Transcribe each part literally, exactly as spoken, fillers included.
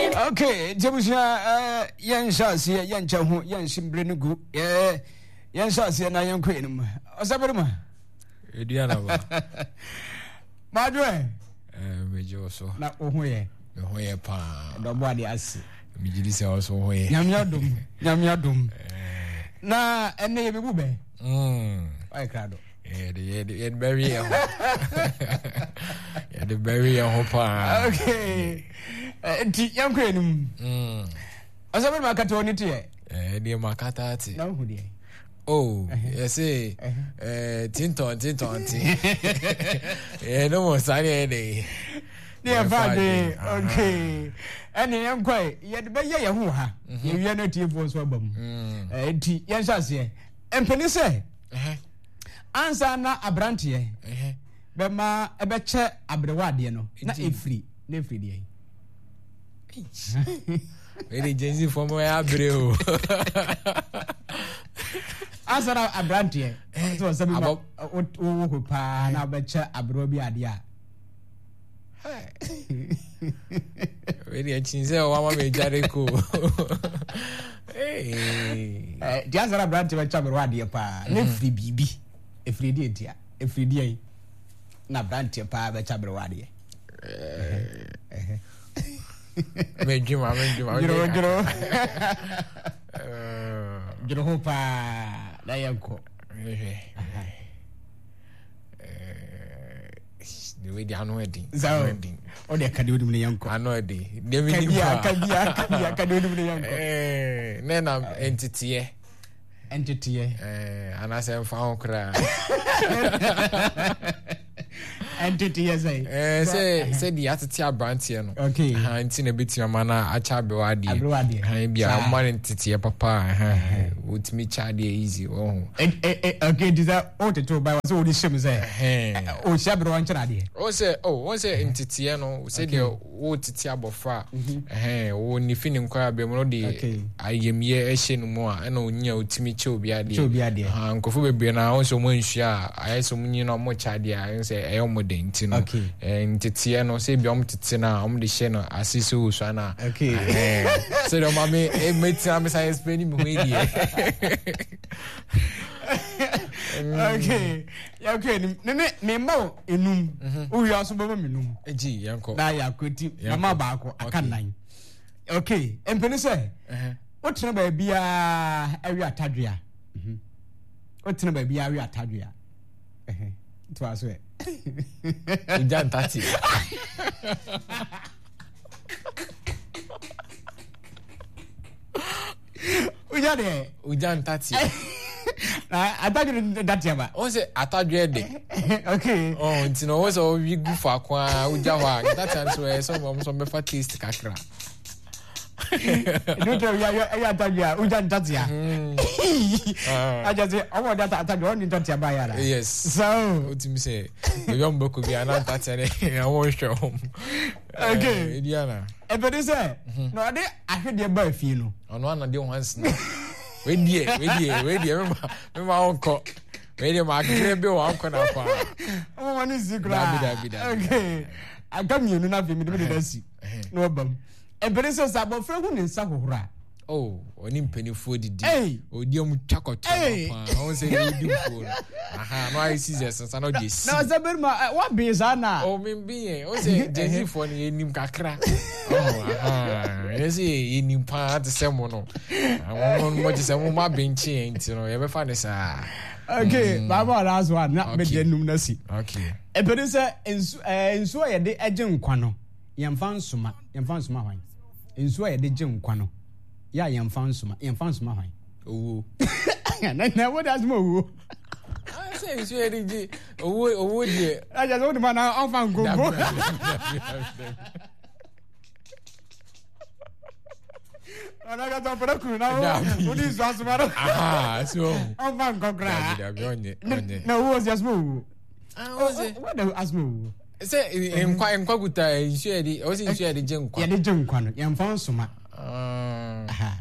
Okay, Jabusia, uh, Yan Shasi, Yan Chahu, Yan Shimbrinugu, yeah, Yan Shasi, and I am Queen. Osaberma, Ediana, Madre, Major, so not Ohoye, Ohoye Pa, nobody has Mijis also Hoye, Yamyadum, Yamyadum. Na, and maybe Bube. Hm, I cried. Yeah, the berry, yeah, the berry, I okay. Young Queen. Hm, I said, my catonity. Eh, dear Macatati. No, who Oh, yes, eh, Tinton, Tinton, eh, no more sunny day. Dear Friday, okay. And I am quite yet by Yahuha. You are not here for Swabum. Eh, yes, I say. And Penny say, answer na abrantie. But ma a betcha abrewadiano. Not a free, no free day. Very Jenny for my abreu. Answer abrantie. So some about who pa na betcha abrobi adia. Very a chinze or one may jarico. Hey, the answer abrantie by Chabradia pa. No free bibi. A free day, a free day. Na brantie pa by Chabradia. Make you, I make you, you know, you know, you know, hope I am co. The way they are no wedding, wedding. Oh, they can do the uncle. I know a day. They will be a can do the uncle. Then I'm entity, entity, and I say, found cry. Entity, as I say, said the attitude brantian. Okay, I'm in a bit your manner, a chabwadi. I be a man entity, papa, with me chadi easy. Oh, okay, does that ought to buy what's all this shim say? Oh, Shabro and Chadi. Oh, say, oh, what's a entity? No, said your old tiabo fra. Eh, when you finish crab, okay, I am ye a shin more, and no new to me chobiadi. Uncle Fubiana also munshia. I have some you know much idea and say, I almost didn't know. Okay, and Titiano say, Biom Titina, I'm the Shena, Asisu, Shana. Okay, so the mommy, it made time I explain me. Okay, okay, me mo enum. Who you also be menum? A G, uncle. Na ya kweti, mama bako akan. Okay, and penny say, what's no baby a area tadria? What's no baby area tadria? It was it. We done that. We done it. We done that. I thought you did that, Yama. Oh, say, I thought you had it. Okay. Oh, it's no, what's all you go for? Ujawa, that answer, some of some better taste kakra. Don't tell you, I thought you are Ujan Tatia. I just say, I want that I thought you only Tatia Bayara. Yes. So, what do you say? The young book could be an Tatia. I won't show home. Okay, Diana. And but is there? No, I heard your boy, you know. On one of the ones. Wait, dear, wait, dear, wait, dear, remember my uncle. Wait, dear, my grandpa, uncle. Oh, one is the ground. Okay, I come you, not be me, no bum. And but it's about friend in Sahura. Oh, on him penny for the day. Hey, oh, dear, Muchaco. Hey, I was saying, aha, no, I see this, and I know this. Now, Zaberma, what be Zana? Oh, maybe, I was saying, Jenny for the name Kakra. Oh, aha, you see, in part the semono. I want what is a woman being changed, you know, ever find this. Okay, Baba, last one, not be numerous. Okay, a producer and so I did a junk quano. Yam found suma, yam found suma. In so I did junk quano. Yeah, yam found suma, yam found suma. Oh, and then what does more? I say, it's really, oh, would you? I just want to man out and go. And I got up for a crew now. What is that matter? Ah, so I'm going to cry. No, who was just move? What do I move? Say, in quite in Quaguta, you share the, or you share the junk. Yeah, the junk one, yam found suma. Ah.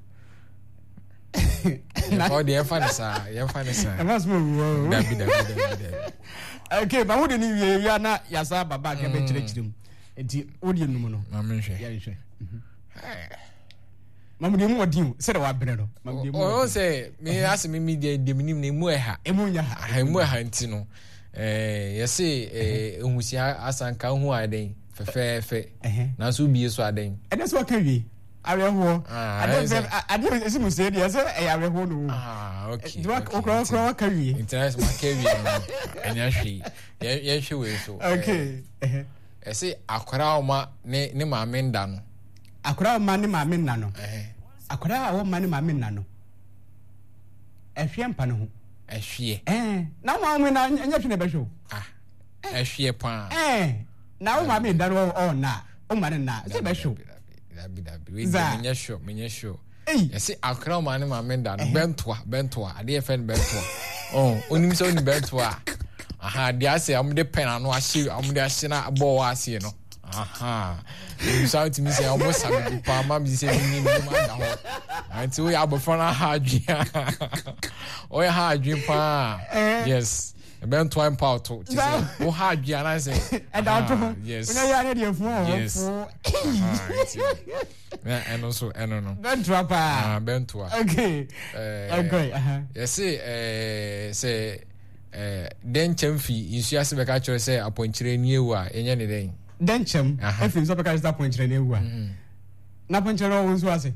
Oh, the Fanasa, your Fanasa. I must move. Okay, but wouldn't you? You are not Yasa Baba, can be church room. It's Odium. I'm sure. Mamu de mu odi se da wa bere no. Mamu de mu. O say me ase me media de minim na emu eha. Emu nya ha. Emu eha nti no. Eh yesi eh ehusia asanka hu aden fefe fe. Na so bi so aden. E dey so ka wi. Areho. Ade se ade se mu se dey se e areho no. Ah okay. Do okro okro ka wi. Interest ma ka wi no. Enya hwe. Ye hwe we so. Okay. Eh. Ese akora oma ne ne maame nda no. Akora oma ne maame nna no. Eh. Akora oma ne maame nna no. Ehwe mpa no ho. Ehwe. Eh. Na maame na enya hwe ne be hwe. Ah. Ehwe pa. Eh. Na o maame nda no o na. O maame na. Se be hwe. Dabi dabi. We menye show, menye show. Ese akora oma ne maame nda no bentoa, bentoa. Ade e fe ne bentoa. Oh, onim so ni bentoa. Aha, they are say I'm the pen and wash you, I'm the ashina abo was you know. Aha. You sound to me say almost have the palm, me say me man. Until we have a fun hard dream. Oh, a hard dream pa. Yes. Ben twine power to. Oh, hard dream and I say. And out yes. When I hear phone. Yes. And also, I don't know. Ben twapa. Ah, ben twa. Okay. Okay. Uh-huh. Yes, say eh say eh denchem fi insuase beka cho say aponchire ni ewu a enye ne den denchem efi so beka cho aponchire ni ewu a na aponchire o nso ase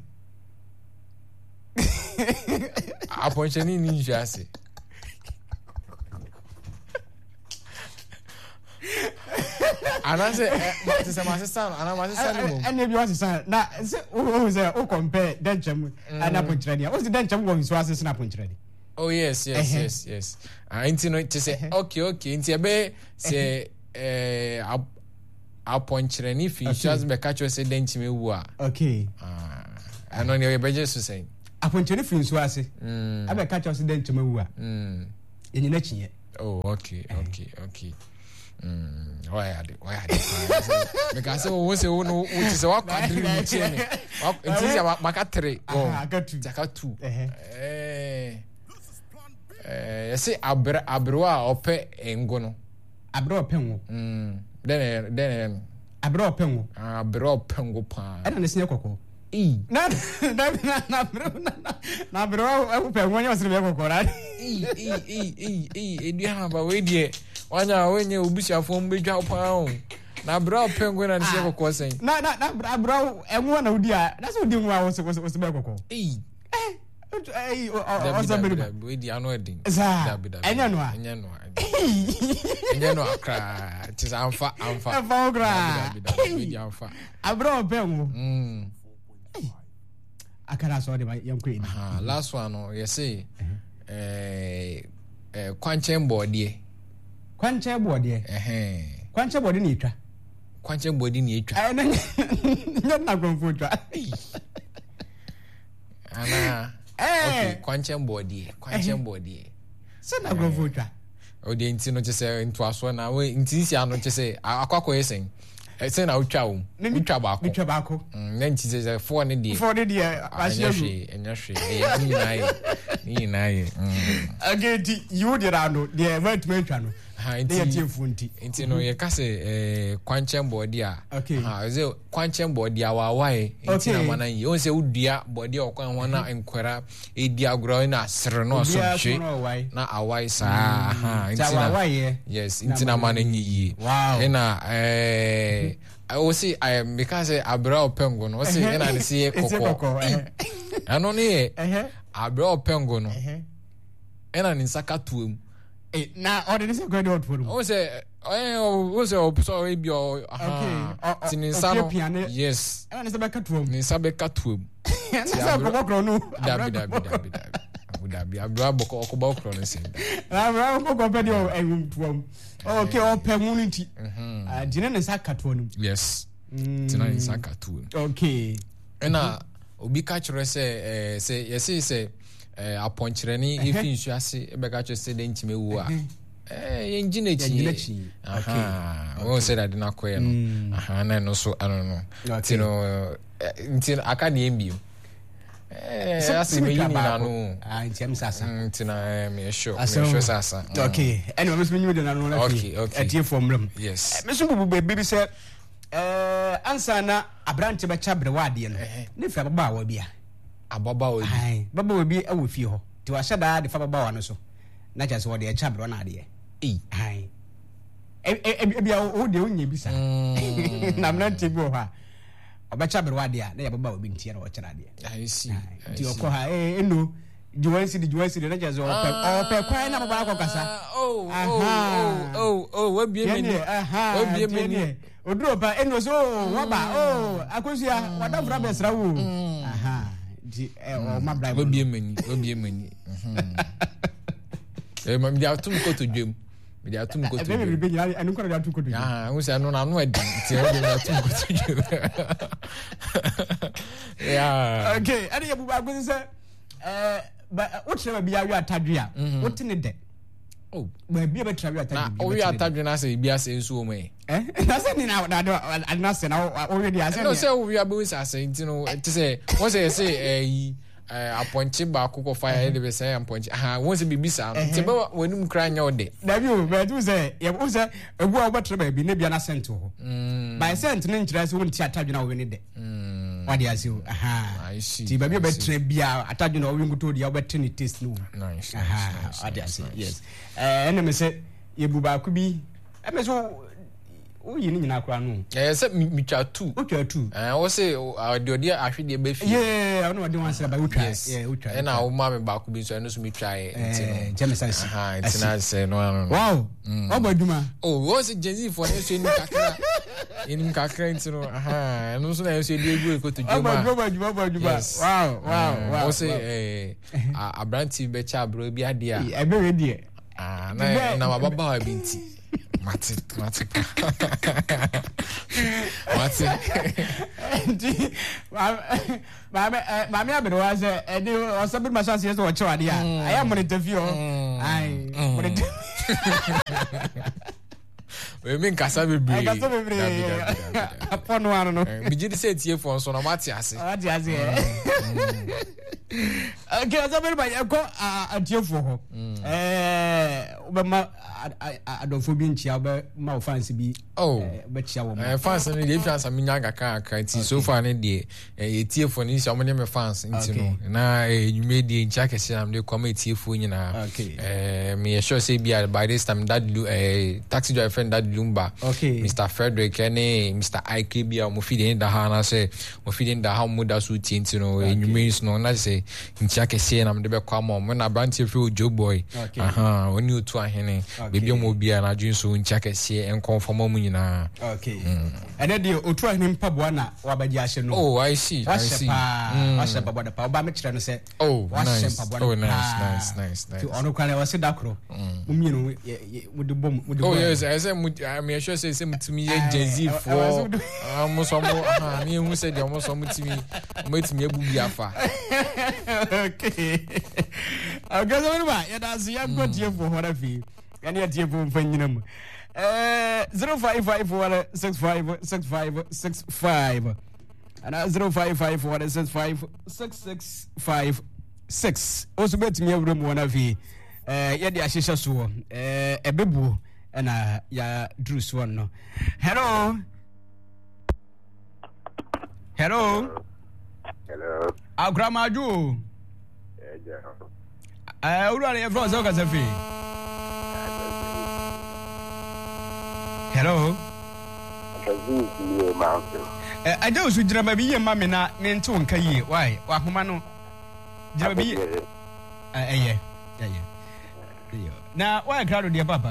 aponchire ni ni insuase ana say but say my sister ana my sister ni mo ana bi wa sister na say o say o compare denchem and aponchire ni o say denchem go nso ase na aponchire ni. Oh yes, yes, uh-huh. yes, yes. Ah, uh, inti no to say uh-huh. okay, okay. Inti ebe say eh uh, aponchire ni fi just be catch you say denchi me wu a. Okay. Ah, I know you be just say. Aponchire fi nso ase. Mm. Abe catch you say denchi me wu a. Mm. Yenye na chiye. Oh, okay, okay, okay. Mm, why are they? Why are they? Because so we say we no we say what country we change. Inti say makatre. Oh, akatu. Akatu. Eh. Eh, yesi abra abroa ope engo no. Abroa penwo. Mm. Den den abroa penwo. Abroa pengo pa. E na ne sinye kokko. E. Na na na na na na abroa e penwo nya osire be kokko ra. E e e e e edu ha ba we die. Wanya wenye obusiafo mbedwa pa o. Na abroa pengo na ne sinye kokko sen. Na na na abroa enwo na udi a. Na so udi nwa wo se wo se be kokko. E. Hey, what's up, baby? We di ano edin. Enya no a. Enya no a. Enya no akra. Tis amfa amfa. Amfa okra. We di amfa. Abro penwo. Mm. Akara so de yanko edi. Ah, last one no, you say eh eh kwanchen boardie. Kwanchen boardie. Eh. Kwanchen boardie ni twa. Kwanchen boardie ni twa. Eh na na gonfo twa. Ana okay, kwanchen body, kwanchen body. Se na grofo twa. O de nti no chese nto aso na we nti si ano chese akwakọ yesen. E se na utwa wo. Utwa ba ko. Utwa ba ko. Mm, na nti se four ne de. four ne de ahyagu. Enya hwe. E ni na ye. Ni na ye. Mm. Ageti you de rano, de event twa no. Ha nti nti no ye ka se eh kwanchen body a. Ha ze kwanchen body a wa wae nti na mana yi. O se udua body okwan ho na enkwara edi agro na sere no so hwe na awai sa ha nti na yes nti na mana nyi yi. E na eh o si I because abra opengo no o si e na ne si kokko. Ano ne abra opengo no. E na ne nsaka tuem. Eh, na order this going out for him. O say, o say, o so e bi o aha. Tininsa no. Yes. And it's about catwom. Ninsa be catwom. Ninsa boko kro no. Dabi dabi dabi dabi. Abu dabi abra boko okoba kro no sin. Abra boko pe de o ehum tuom. Okay, o pe mu nti. Ah, dine ninsa catwo no. Yes. Tina ninsa catwo. Okay. Ena obi ka kire say eh say yes say eh aponchire ni efi nsu ase ebeka cho se de ntime wu a eh yenjine chi aha won say that na koye no aha na no so ano no tino ntino aka na embio eh ase me yini na no ah ntem sasa ntina me sure me sure sasa okay anyway me nyu de na no na okay okay etie from ram yes me so bubu be bi se eh ansa na abrante be chabre wade no ne fa baba wa bia ababa wa bi ai baba wa bi awo fie ho ti wa hyada de fa baba wa no so na cha se wo de chabre na de eh ai e bia o de onye bisa na mnante bi ho ha obecha ber wade a na ya baba wa bi ntia na wo chara de I see ti okọ ha eh eno juwansi di juwansi de na cha se o pe o pe kwai na baba akokasa oh oh oh oh we bi me ni aha we bi me ni oduro pa eno so waba oh akosia wada fra besra wo aha di o ma bra we bi me ni we bi me ni eh ma mi atum ko to dwem mi atum ko to dwem e be be ya anu ko da atum ko to dwem ah wo se anu na anu adi ti e be atum ko to dwem yeah okay ani yabu ba gun se eh ba wo tere ba ya wi atadwe a wo tene de oh ba bia be tere wi atadwe na o wi atadwe na se bia se nsu o mai eh na se ni na na do na se na o wi dia se no se o wi abu sa se ntino ti se wo se se eh eh aponche ba akoko fire de be say aponche aha won se bibisa ti ba wonum kra nya ode da bi o be tu se ye wo se ebu a wo tere ba bi ne bia na sent ho by sent ne nkyira se won ti atadwe na wo ne de wadi asio aha I see ti ba bi be tere bia atadwe na wo nguto dia wo be tere taste no nice aha wadi asio yes eh ene me se ye bu ba ku bi e me so o yi ni nyina kra no eh se mi twa two o twa two eh wo se de odi ahwede be fi yeah ono odi wan se ba o twa yeah o twa e na wo ma me ba ku bi so eno so mi twa e eh jemesansi aha itina se no no wow o ba duma oh wo se jenzi for no so ni kakra ni kakra ntino aha eno so na so di egu ko to joma o ba duma ba duma wow wow wow wo se eh abranti be cha bro bi ade a e be we die ah na na mababa wa binti mati mati mati ndi ma ma ma me abere wa se e di o so bi ma so ase so wo chewa dia aya mo interview ai mo de we mean kasa bebre ai kasa bebre apono anu no mi jidi se tie fo so na mati ase mati ase okay so be ba ye ko atie fo ho eh obema adofo bi nchia obe ma o fans bi oh be chia wo eh fans ne dey fans am nya gaka kan ti so far ne dey eh tie fo ni so mo ne me fans nti no na eh nyume dey nchia kese am dey come tie fo nyina eh me sure say bi by this time that eh taxi driver friend that Lumba okay Mister Frederick ene Mister I K B mo feed in da ha na say mo feed in da ha mo da so ti nti no nyume no na say nchia kese na me dey be kwa mo mo na brand fi Joe Boy aha oni otu ahene bebi mo bia na dwun so nchia kese en conform mu nyina okay ene dey otu ahene mpaboa na wabaji ahye no oh I see I see washe mpaboa da pa oba me kire no say oh nice oh nice nice nice nice ono kwale wase dakro mumie no wo de bom wo de oh yes I say me sure say say mutimi ye Jay-Z for am so mo ha ni hu say de mo so mutimi mutimi ebu bia fa okay okay so ba ya da so ya go tie for hora fi ya ne tie for mfanyina mu eh zero five five four six five six five six five ana zero five five four six five six six five six oso betimi awure mu na fi eh ya de ahyehye so eh ebebu na ya drus one no hello hello hello agramaju eh uru ale from so kasafi hello eh aja usu jirama bi ye mame na me nto nka yi why wa homa no jirama bi eh eh eh eh na why crowd de papa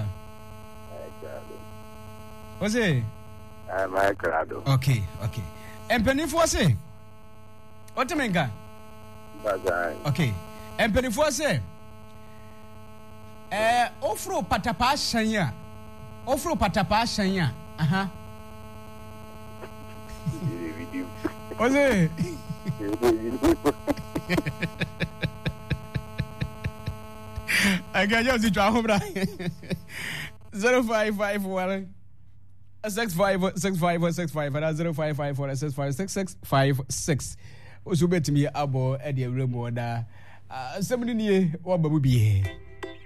what's it I'm a crowd okay okay empenifo say what mean ka okay empenifo say eh ofro patapa hyan ya ofro patapa hyan ya aha what's it I got you to try home zero five five one six five six five six five and zero five five four six five six six five six. Osu betimi abo e de awremu oda. Ah, semni nie wo babu biye.